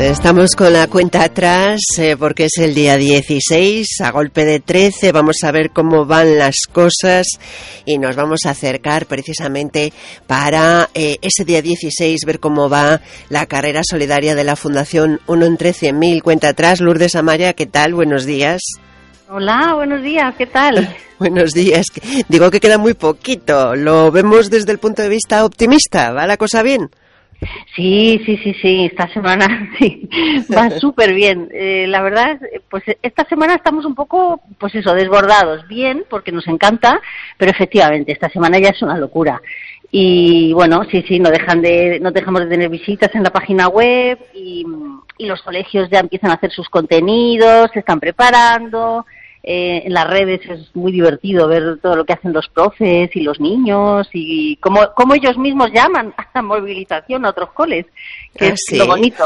Estamos con la cuenta atrás porque es el día 16, a golpe de 13, vamos a ver cómo van las cosas y nos vamos a acercar precisamente para ese día 16, ver cómo va la carrera solidaria de la Fundación 1 en 13.000. Cuenta atrás, Lourdes Amaya, ¿qué tal? Buenos días. Hola, buenos días, ¿qué tal? Buenos días. Digo que queda muy poquito, lo vemos desde el punto de vista optimista, ¿va la cosa bien? Sí, esta semana sí, va súper bien. La verdad, pues esta semana estamos un poco, pues eso, desbordados. Bien, porque nos encanta, pero efectivamente, esta semana ya es una locura. Y bueno, sí, no dejamos de tener visitas en la página web y los colegios ya empiezan a hacer sus contenidos, se están preparando. En las redes es muy divertido ver todo lo que hacen los profes y los niños y cómo ellos mismos llaman a la movilización a otros coles, que es ¿sí? Lo bonito.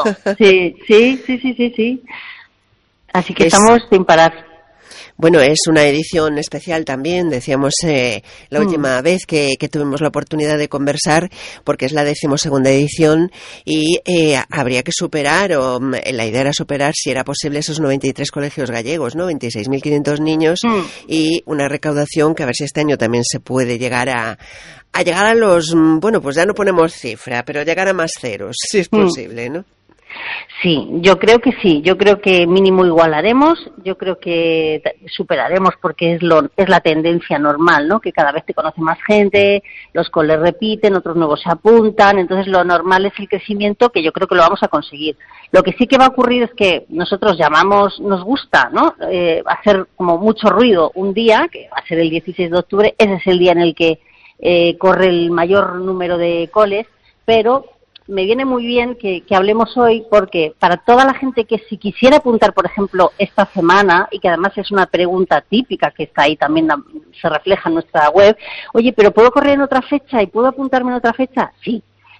Sí. Así que estamos sin parar. Bueno, es una edición especial también, decíamos la última vez que tuvimos la oportunidad de conversar, porque es la 12ª edición y habría que superar, o la idea era superar, si era posible, esos 93 colegios gallegos, ¿no? 26.500 niños y una recaudación que a ver si este año también se puede llegar a llegar a los, bueno, pues ya no ponemos cifra, pero llegar a más ceros, si es posible, ¿no? Sí, yo creo que sí, yo creo que mínimo igualaremos, yo creo que superaremos porque es la tendencia normal, ¿no? Que cada vez te conoce más gente, los coles repiten, otros nuevos se apuntan, entonces lo normal es el crecimiento que yo creo que lo vamos a conseguir. Lo que sí que va a ocurrir es que nosotros nos gusta, ¿no? Hacer como mucho ruido un día, que va a ser el 16 de octubre, ese es el día en el que corre el mayor número de coles, pero me viene muy bien que hablemos hoy porque para toda la gente que si quisiera apuntar, por ejemplo, esta semana, y que además es una pregunta típica que está ahí también, se refleja en nuestra web, oye, ¿pero puedo correr en otra fecha y puedo apuntarme en otra fecha? Sí.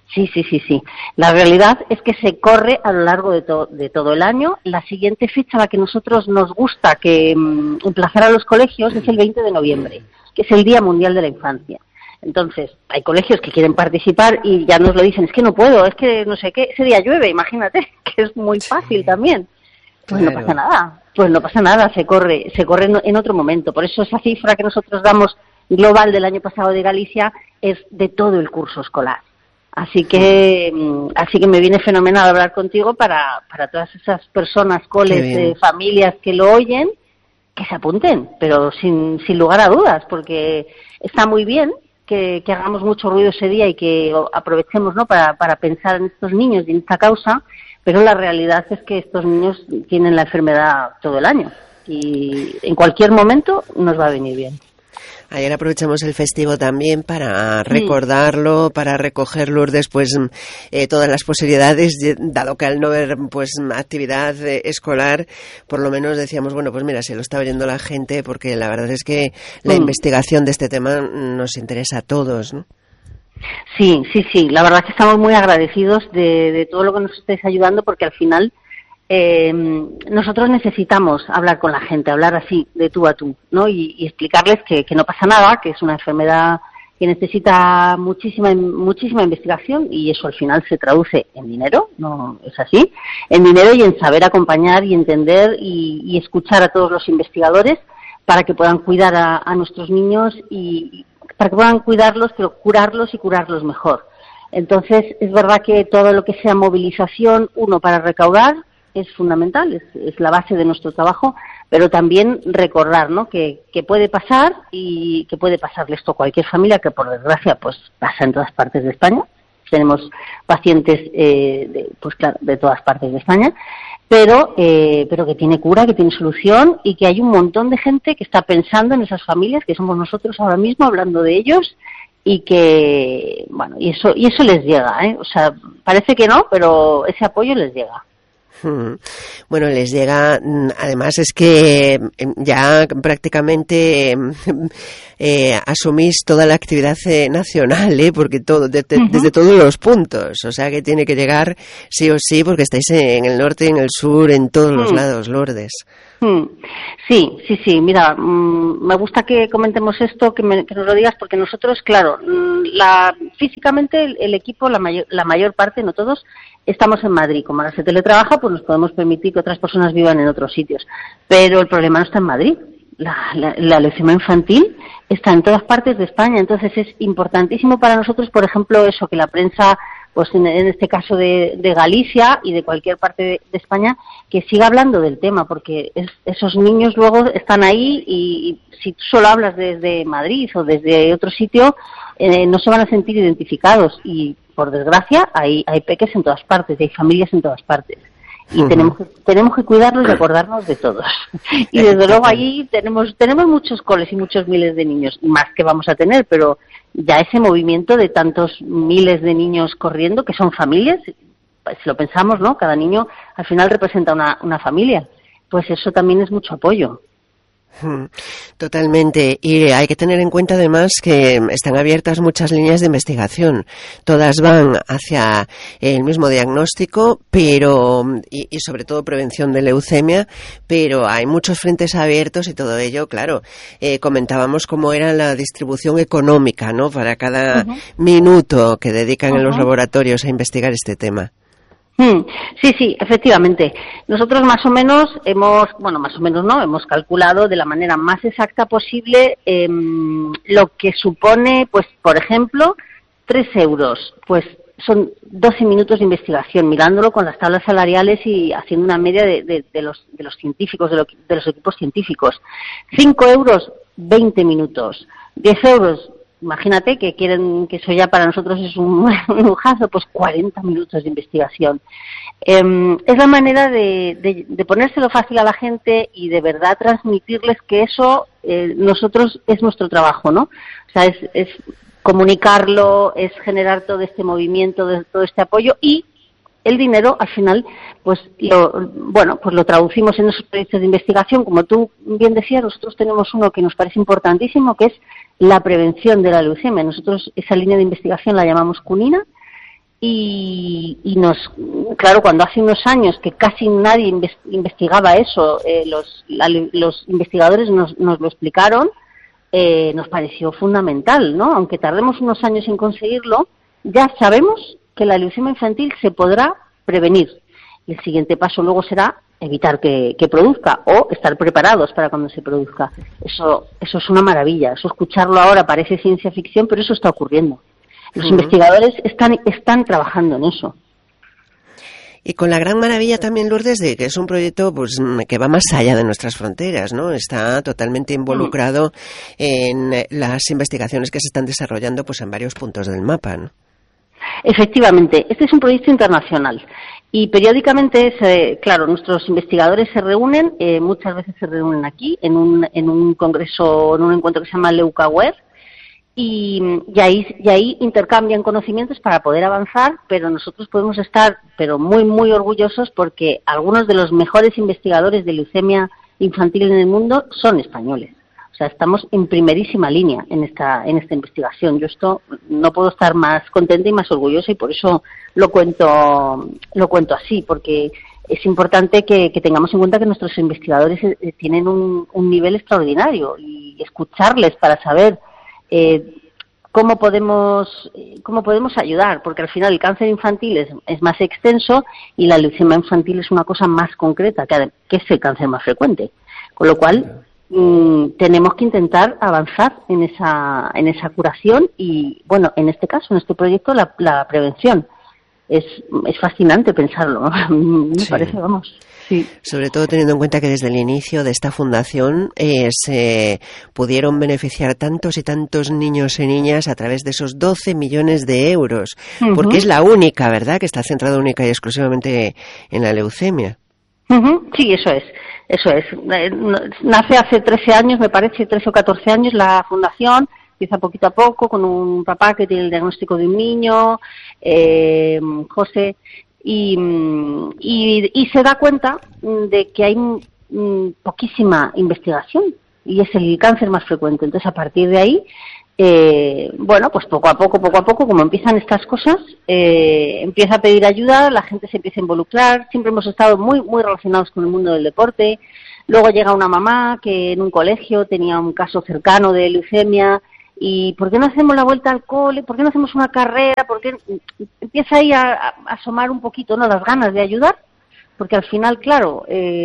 La realidad es que se corre a lo largo de todo el año. La siguiente fecha a la que nosotros nos gusta que emplazar a los colegios es el 20 de noviembre, que es el Día Mundial de la Infancia. Entonces, hay colegios que quieren participar y ya nos lo dicen, es que no puedo, es que no sé qué, ese día llueve, imagínate, que es muy fácil también. Pues claro. No pasa nada, se corre en otro momento. Por eso esa cifra que nosotros damos global del año pasado de Galicia es de todo el curso escolar. Así que me viene fenomenal hablar contigo para todas esas personas, coles, familias que lo oyen, que se apunten, pero sin lugar a dudas, porque está muy bien que hagamos mucho ruido ese día y que aprovechemos, ¿no? para pensar en estos niños y en esta causa, pero la realidad es que estos niños tienen la enfermedad todo el año y en cualquier momento nos va a venir bien. Ayer aprovechamos el festivo también para recordarlo, para recoger, Lourdes, pues todas las posibilidades, dado que al no haber pues actividad escolar, por lo menos decíamos, bueno, pues mira, se lo está oyendo la gente, porque la verdad es que la investigación de este tema nos interesa a todos, ¿no? Sí, la verdad es que estamos muy agradecidos de todo lo que nos estáis ayudando, porque al final nosotros necesitamos hablar con la gente, hablar así de tú a tú, ¿no? Y explicarles que no pasa nada, que es una enfermedad que necesita muchísima investigación y eso al final se traduce en dinero, ¿no es así? En dinero y en saber acompañar y entender y escuchar a todos los investigadores para que puedan cuidar a nuestros niños y para que puedan cuidarlos, pero curarlos y curarlos mejor. Entonces, es verdad que todo lo que sea movilización, para recaudar, es fundamental, es la base de nuestro trabajo, pero también recordar, ¿no? que puede pasar y que puede pasarle esto a cualquier familia, que por desgracia pues pasa en todas partes de España. Tenemos pacientes de todas partes de España, pero que tiene cura, que tiene solución y que hay un montón de gente que está pensando en esas familias, que somos nosotros ahora mismo hablando de ellos y que, bueno, y eso les llega, ¿eh? O sea, parece que no, pero ese apoyo les llega. Bueno, les llega, además es que ya prácticamente asumís toda la actividad nacional, porque desde todos los puntos, o sea que tiene que llegar sí o sí, porque estáis en el norte, en el sur, en todos los lados, Lourdes. Sí, mira, me gusta que comentemos esto, que nos lo digas, porque nosotros, claro, físicamente el equipo, la mayor parte, no todos, estamos en Madrid, como ahora se teletrabaja, pues nos podemos permitir que otras personas vivan en otros sitios. Pero el problema no está en Madrid. La leucemia infantil está en todas partes de España, entonces es importantísimo para nosotros, por ejemplo, eso, que la prensa, pues en este caso de Galicia y de cualquier parte de España, que siga hablando del tema, porque esos niños luego están ahí y si tú solo hablas desde Madrid o desde otro sitio, no se van a sentir identificados y, por desgracia, hay peques en todas partes y hay familias en todas partes. Y tenemos que cuidarlos y acordarnos de todos. Y desde luego ahí tenemos muchos coles y muchos miles de niños, más que vamos a tener, pero ya ese movimiento de tantos miles de niños corriendo, que son familias, si lo pensamos, ¿no? Cada niño al final representa una familia. Pues eso también es mucho apoyo. Totalmente, y hay que tener en cuenta además que están abiertas muchas líneas de investigación, todas van hacia el mismo diagnóstico, pero y sobre todo prevención de leucemia, pero hay muchos frentes abiertos y todo ello, claro, comentábamos cómo era la distribución económica, ¿no? Para cada minuto que dedican en los laboratorios a investigar este tema. Sí, efectivamente. Nosotros más o menos hemos calculado de la manera más exacta posible lo que supone, pues, por ejemplo, 3 euros. Pues son 12 minutos de investigación, mirándolo con las tablas salariales y haciendo una media de los científicos, de los equipos científicos. 5 euros, 20 minutos. 10 euros, imagínate que quieren, que eso ya para nosotros es un lujazo, pues 40 minutos de investigación. Es la manera de ponérselo fácil a la gente y de verdad transmitirles que eso nosotros es nuestro trabajo, ¿no? O sea, es comunicarlo, es generar todo este movimiento, todo este apoyo y el dinero al final pues lo traducimos en esos proyectos de investigación. Como tú bien decías, nosotros tenemos uno que nos parece importantísimo, que es la prevención de la leucemia. Nosotros esa línea de investigación la llamamos Cunina y claro, cuando hace unos años que casi nadie investigaba eso, los investigadores nos lo explicaron, nos pareció fundamental, ¿no? Aunque tardemos unos años en conseguirlo, ya sabemos que la leucemia infantil se podrá prevenir. El siguiente paso luego será evitar que produzca o estar preparados para cuando se produzca. Eso es una maravilla. Eso, escucharlo ahora parece ciencia ficción, pero eso está ocurriendo. Los investigadores están trabajando en eso. Y con la gran maravilla también, Lourdes, de que es un proyecto pues que va más allá de nuestras fronteras, ¿no? Está totalmente involucrado en las investigaciones que se están desarrollando pues en varios puntos del mapa, ¿no? Efectivamente, este es un proyecto internacional y periódicamente, claro, nuestros investigadores se reúnen, muchas veces se reúnen aquí en un congreso, en un encuentro que se llama Leucaware y ahí intercambian conocimientos para poder avanzar, pero nosotros podemos estar muy, muy orgullosos porque algunos de los mejores investigadores de leucemia infantil en el mundo son españoles. O sea, estamos en primerísima línea en esta investigación. Yo esto no puedo estar más contenta y más orgullosa y por eso lo cuento así, porque es importante que tengamos en cuenta que nuestros investigadores tienen un nivel extraordinario y escucharles para saber cómo podemos ayudar, porque al final el cáncer infantil es más extenso y la leucemia infantil es una cosa más concreta, que es el cáncer más frecuente. Con lo cual tenemos que intentar avanzar en esa curación y, bueno, en este caso, en este proyecto, la prevención. Es fascinante pensarlo, ¿no? Me parece, vamos. Sí. Sobre todo teniendo en cuenta que desde el inicio de esta fundación se pudieron beneficiar tantos y tantos niños y niñas a través de esos 12 millones de euros, porque es la única, ¿verdad?, que está centrada única y exclusivamente en la leucemia. Sí, eso es. Nace hace 13 años, me parece, 13 o 14 años la fundación. Empieza poquito a poco con un papá que tiene el diagnóstico de un niño, José, y se da cuenta de que hay poquísima investigación y es el cáncer más frecuente. Entonces, a partir de ahí, pues poco a poco, como empiezan estas cosas, empieza a pedir ayuda, la gente se empieza a involucrar. Siempre hemos estado muy, muy relacionados con el mundo del deporte. Luego llega una mamá que en un colegio tenía un caso cercano de leucemia ¿y por qué no hacemos la vuelta al cole? ¿Por qué no hacemos una carrera? ¿Por qué? Empieza ahí a asomar un poquito, ¿no?, las ganas de ayudar, porque al final, claro,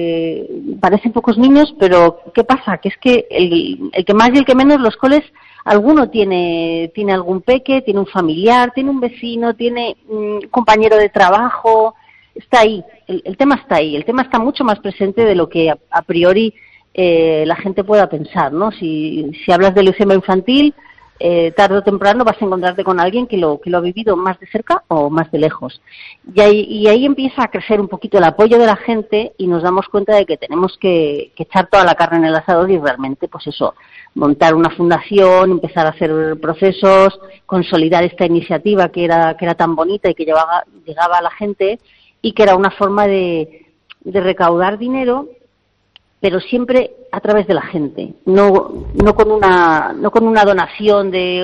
parecen pocos niños, pero ¿qué pasa? Que es que el que más y el que menos, los coles, alguno tiene algún peque, tiene un familiar, tiene un vecino, tiene un compañero de trabajo, está ahí, el tema está ahí, el tema está mucho más presente de lo que a priori la gente pueda pensar, ¿no? Si hablas de leucemia infantil, tarde o temprano vas a encontrarte con alguien que lo ha vivido más de cerca o más de lejos. Y ahí empieza a crecer un poquito el apoyo de la gente y nos damos cuenta de que tenemos que echar toda la carne en el asador y realmente, pues eso, montar una fundación, empezar a hacer procesos, consolidar esta iniciativa que era tan bonita y que llegaba a la gente, y que era una forma de recaudar dinero, pero siempre a través de la gente, no con una donación de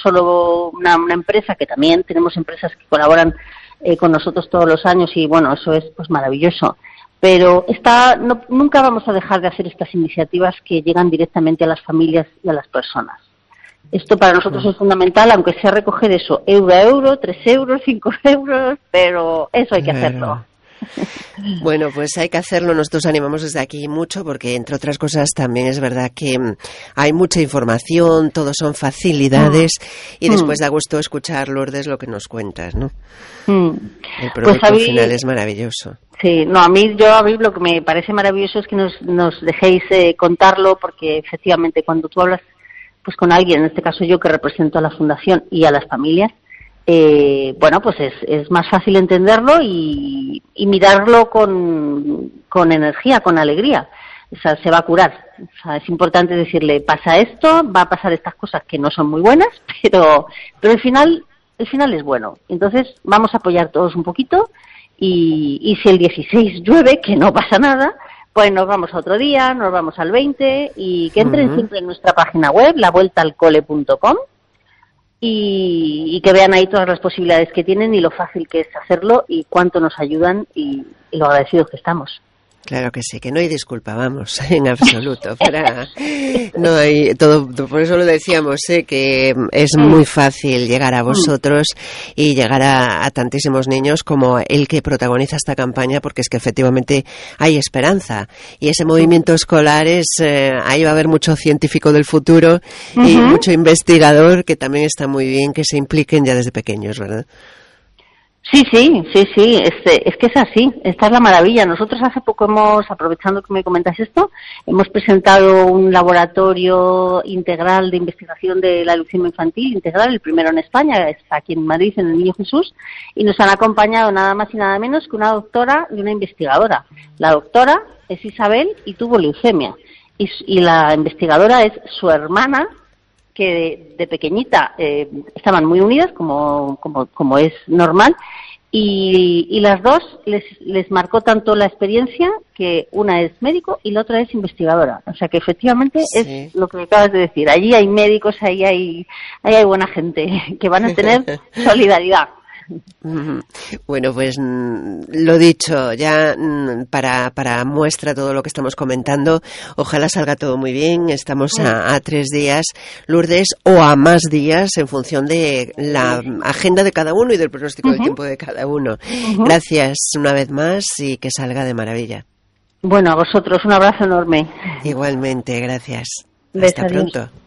una empresa, que también tenemos empresas que colaboran con nosotros todos los años, y bueno, eso es pues maravilloso. Pero nunca vamos a dejar de hacer estas iniciativas que llegan directamente a las familias y a las personas. Esto para nosotros es fundamental, aunque sea recoger eso, euro a euro, 3 euros, 5 euros, pero eso hay que hacerlo. Bueno, pues hay que hacerlo. Nosotros animamos desde aquí mucho, porque entre otras cosas también es verdad que hay mucha información, todo son facilidades, y después da gusto escuchar, Lourdes, lo que nos cuentas, ¿no? El producto pues final es maravilloso. Sí, no, a mí lo que me parece maravilloso es que nos dejéis contarlo, porque efectivamente cuando tú hablas pues con alguien, en este caso yo que represento a la fundación y a las familias, bueno, pues es más fácil entenderlo y mirarlo con energía, con alegría. O sea, se va a curar. O sea, es importante decirle, pasa esto, va a pasar estas cosas que no son muy buenas, pero el final es bueno. Entonces vamos a apoyar todos un poquito, y si el 16 llueve, que no pasa nada, pues nos vamos a otro día, nos vamos al 20, y que entren siempre en nuestra página web, lavueltaalcole.com, y que vean ahí todas las posibilidades que tienen y lo fácil que es hacerlo y cuánto nos ayudan y lo agradecidos que estamos. Claro que sí, que no hay disculpa, vamos, en absoluto. No hay todo, por eso lo decíamos, que es muy fácil llegar a vosotros y llegar a tantísimos niños como el que protagoniza esta campaña, porque es que efectivamente hay esperanza. Y ese movimiento escolar ahí va a haber mucho científico del futuro y mucho investigador, que también está muy bien que se impliquen ya desde pequeños, ¿verdad? Sí, es que es así, esta es la maravilla. Nosotros hace poco aprovechando que me comentas esto, hemos presentado un laboratorio integral de investigación de la leucemia infantil, integral, el primero en España, está aquí en Madrid, en el Niño Jesús, y nos han acompañado nada más y nada menos que una doctora y una investigadora. La doctora es Isabel y tuvo leucemia, y la investigadora es su hermana, que de pequeñita estaban muy unidas, como es normal, y las dos les marcó tanto la experiencia que una es médico y la otra es investigadora. O sea que efectivamente es lo que acabas de decir. Allí hay médicos, ahí hay buena gente que van a tener solidaridad. Bueno, pues lo dicho, ya para muestra todo lo que estamos comentando, ojalá salga todo muy bien. Estamos a 3 días, Lourdes, o a más días en función de la agenda de cada uno y del pronóstico del tiempo de cada uno. Gracias una vez más y que salga de maravilla. Bueno, a vosotros un abrazo enorme. Igualmente, gracias. Besos. Hasta pronto.